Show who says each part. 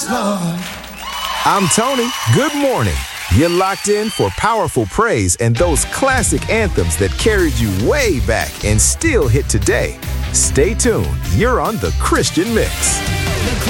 Speaker 1: Lord.
Speaker 2: I'm Tony. Good morning. You're locked in for powerful praise and those classic anthems that carried you way back and still hit today. Stay tuned. You're on The Christian Mix.